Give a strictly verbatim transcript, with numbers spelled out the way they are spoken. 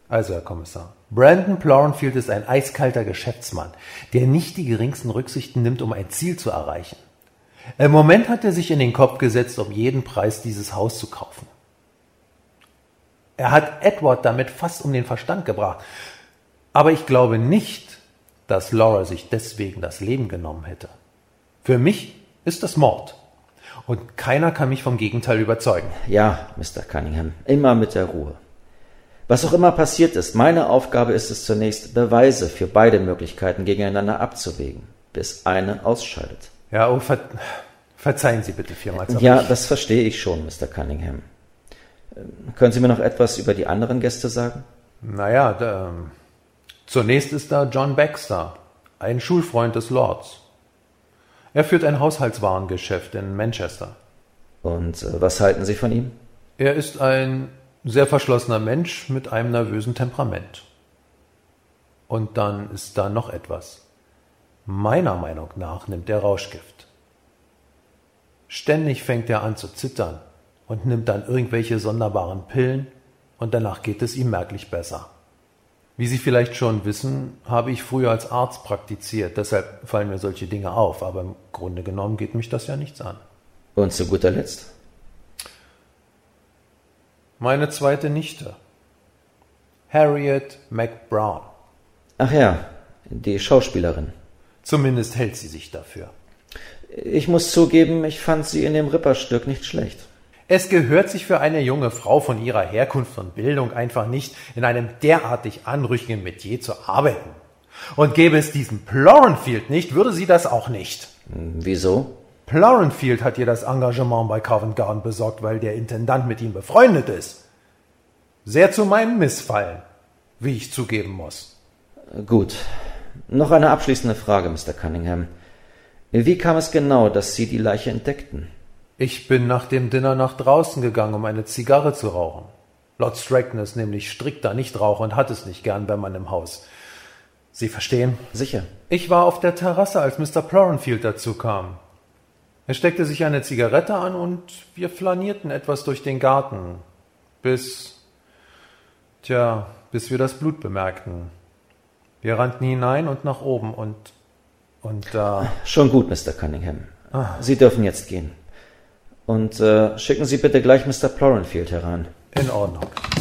Also, Herr Kommissar, Brandon Plorenfield ist ein eiskalter Geschäftsmann, der nicht die geringsten Rücksichten nimmt, um ein Ziel zu erreichen. Im Moment hat er sich in den Kopf gesetzt, um jeden Preis dieses Haus zu kaufen. Er hat Edward damit fast um den Verstand gebracht. Aber ich glaube nicht, dass Laura sich deswegen das Leben genommen hätte. Für mich ist das Mord. Und keiner kann mich vom Gegenteil überzeugen. Ja, Mister Cunningham, immer mit der Ruhe. Was auch immer passiert ist, meine Aufgabe ist es zunächst, Beweise für beide Möglichkeiten gegeneinander abzuwägen, bis eine ausscheidet. Ja, oh, ver verzeihen Sie bitte vielmals. Ja, das verstehe ich schon, Mister Cunningham. Können Sie mir noch etwas über die anderen Gäste sagen? Naja, da, ähm, zunächst ist da John Baxter, ein Schulfreund des Lords. Er führt ein Haushaltswarengeschäft in Manchester. Und äh, was halten Sie von ihm? Er ist ein sehr verschlossener Mensch mit einem nervösen Temperament. Und dann ist da noch etwas. Meiner Meinung nach nimmt er Rauschgift. Ständig fängt er an zu zittern und nimmt dann irgendwelche sonderbaren Pillen und danach geht es ihm merklich besser. Wie Sie vielleicht schon wissen, habe ich früher als Arzt praktiziert, deshalb fallen mir solche Dinge auf, aber im Grunde genommen geht mich das ja nichts an. Und zu guter Letzt? Meine zweite Nichte, Harriet McBrown. Ach ja, die Schauspielerin. Zumindest hält sie sich dafür. Ich muss zugeben, ich fand sie in dem Ripperstück nicht schlecht. Es gehört sich für eine junge Frau von ihrer Herkunft und Bildung einfach nicht, in einem derartig anrüchigen Metier zu arbeiten. Und gäbe es diesen Plorenfield nicht, würde sie das auch nicht. Wieso? Plorenfield hat ihr das Engagement bei Covent Garden besorgt, weil der Intendant mit ihm befreundet ist. Sehr zu meinem Missfallen, wie ich zugeben muss. Gut. Noch eine abschließende Frage, Mister Cunningham. Wie kam es genau, dass Sie die Leiche entdeckten? Ich bin nach dem Dinner nach draußen gegangen, um eine Zigarre zu rauchen. Lord Stratton ist nämlich strikter Nichtraucher und hat es nicht gern bei man im Haus. Sie verstehen? Sicher. Ich war auf der Terrasse, als Mister Plorenfield dazu kam. Er steckte sich eine Zigarette an und wir flanierten etwas durch den Garten, bis, tja, bis wir das Blut bemerkten. Wir rannten hinein und nach oben und, und da... Äh Schon gut, Mister Cunningham. Ah. Sie dürfen jetzt gehen. Und äh, schicken Sie bitte gleich Mister Plorenfield heran. In Ordnung.